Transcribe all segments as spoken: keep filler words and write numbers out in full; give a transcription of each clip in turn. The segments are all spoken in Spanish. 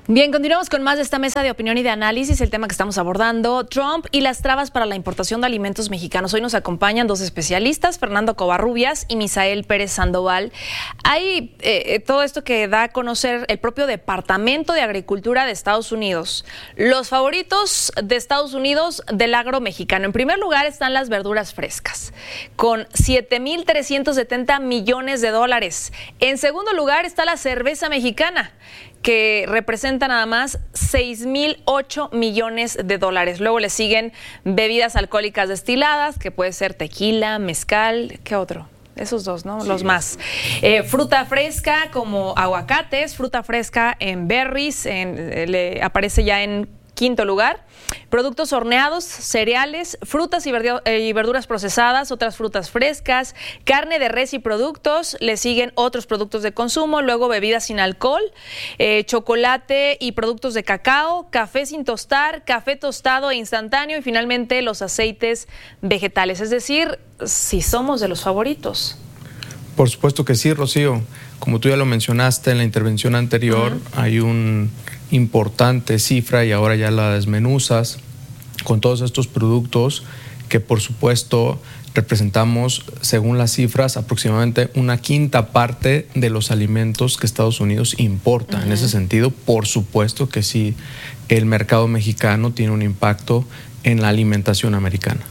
Bien, continuamos con más de esta mesa de opinión y de análisis, el tema que estamos abordando, Trump y las trabas para la importación de alimentos mexicanos. Hoy nos acompañan dos especialistas, Fernando Covarrubias y Misael Pérez Sandoval. Hay eh, todo esto que da a conocer el propio Departamento de Agricultura de Estados Unidos. Los favoritos de Estados Unidos del agro mexicano. En primer lugar están las verduras frescas, con siete mil trescientos setenta millones de dólares. En segundo lugar está la cerveza mexicana, que representa nada más seis mil ocho millones de dólares. Luego le siguen bebidas alcohólicas destiladas, que puede ser tequila, mezcal, ¿qué otro? Esos dos, ¿no? Sí. Los más. Eh, fruta fresca como aguacates, fruta fresca en berries, en, le aparece ya en quinto lugar. Productos horneados, cereales, frutas y verduras procesadas, otras frutas frescas, carne de res y productos, le siguen otros productos de consumo, luego bebidas sin alcohol, eh, chocolate y productos de cacao, café sin tostar, café tostado e instantáneo y finalmente los aceites vegetales. Es decir, si somos de los favoritos. Por supuesto que sí, Rocío. Como tú ya lo mencionaste en la intervención anterior, uh-huh. hay un importante cifra y ahora ya la desmenuzas con todos estos productos que por supuesto representamos, según las cifras, aproximadamente una quinta parte de los alimentos que Estados Unidos importa. Uh-huh. En ese sentido, por supuesto que sí, el mercado mexicano tiene un impacto en la alimentación americana.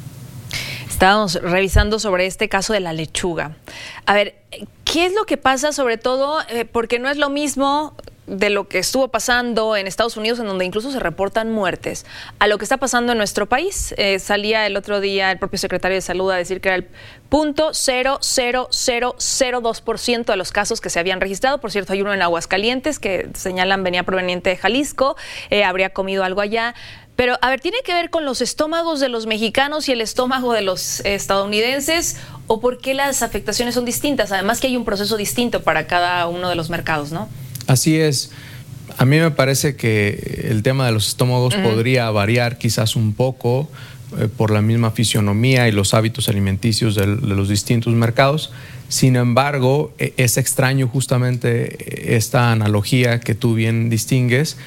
Estábamos revisando sobre este caso de la lechuga. A ver, ¿qué es lo que pasa sobre todo? Eh, porque no es lo mismo de lo que estuvo pasando en Estados Unidos, en donde incluso se reportan muertes, a lo que está pasando en nuestro país. Eh, salía el otro día el propio secretario de Salud a decir que era el punto cero cero cero cero dos por ciento de los casos que se habían registrado. Por cierto, hay uno en Aguascalientes que señalan venía proveniente de Jalisco, eh, habría comido algo allá. Pero, a ver, ¿tiene que ver con los estómagos de los mexicanos y el estómago de los estadounidenses? ¿O por qué las afectaciones son distintas? Además que hay un proceso distinto para cada uno de los mercados, ¿no? Así es. A mí me parece que el tema de los estómagos uh-huh. podría variar quizás un poco eh, por la misma fisionomía y los hábitos alimenticios de, de los distintos mercados. Sin embargo, es extraño justamente esta analogía que tú bien distingues.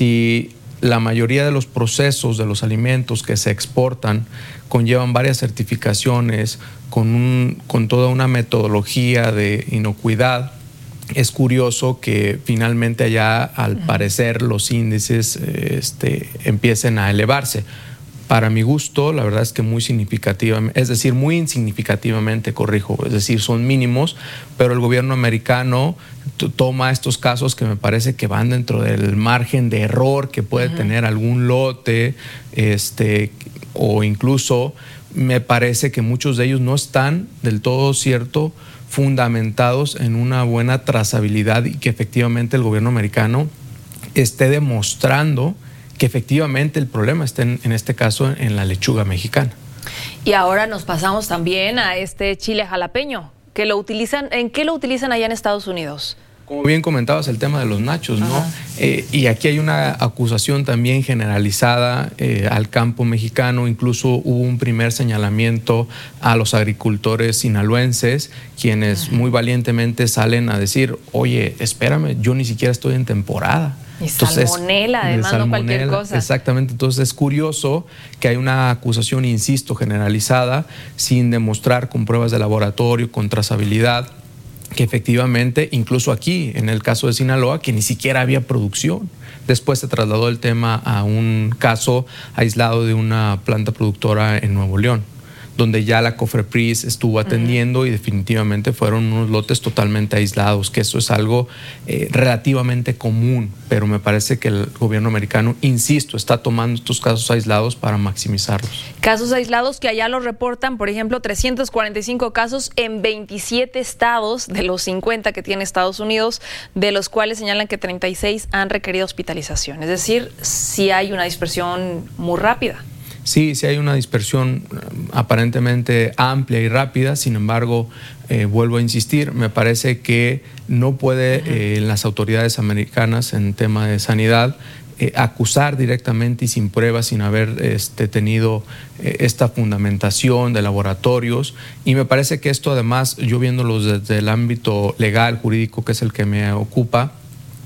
Si la mayoría de los procesos de los alimentos que se exportan conllevan varias certificaciones con, un, con toda una metodología de inocuidad, es curioso que finalmente allá, al uh-huh. parecer, los índices este, empiecen a elevarse. Para mi gusto, la verdad es que muy significativamente, es decir, muy insignificativamente, corrijo, es decir, son mínimos, pero el gobierno americano t- toma estos casos que me parece que van dentro del margen de error que puede uh-huh. tener algún lote, este, o incluso me parece que muchos de ellos no están del todo cierto, fundamentados en una buena trazabilidad y que efectivamente el gobierno americano esté demostrando que efectivamente el problema está en, en este caso en la lechuga mexicana. Y ahora nos pasamos también a este chile jalapeño, que lo utilizan, ¿en qué lo utilizan allá en Estados Unidos? Como bien comentabas, el tema de los nachos, ¿no? Eh, y aquí hay una acusación también generalizada eh, al campo mexicano. Incluso hubo un primer señalamiento a los agricultores sinaloenses, quienes Ajá. muy valientemente salen a decir, oye, espérame, yo ni siquiera estoy en temporada. Y salmonela, además, no cualquier cosa. Exactamente, entonces es curioso que hay una acusación, insisto, generalizada, sin demostrar con pruebas de laboratorio, con trazabilidad, que efectivamente, incluso aquí, en el caso de Sinaloa, que ni siquiera había producción. Después se trasladó el tema a un caso aislado de una planta productora en Nuevo León, donde ya la COFEPRIS estuvo atendiendo uh-huh. y definitivamente fueron unos lotes totalmente aislados, que eso es algo eh, relativamente común, pero me parece que el gobierno americano, insisto, está tomando estos casos aislados para maximizarlos. Casos aislados que allá los reportan, por ejemplo, trescientos cuarenta y cinco casos en veintisiete estados de los cincuenta que tiene Estados Unidos, de los cuales señalan que treinta y seis han requerido hospitalización. Es decir, sí hay una dispersión muy rápida. Sí, sí hay una dispersión aparentemente amplia y rápida, sin embargo, eh, vuelvo a insistir, me parece que no puede eh, las autoridades americanas en tema de sanidad eh, acusar directamente y sin pruebas, sin haber este, tenido eh, esta fundamentación de laboratorios, y me parece que esto además, yo viéndolo desde el ámbito legal, jurídico, que es el que me ocupa,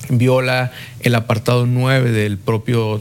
viola el apartado nueve del propio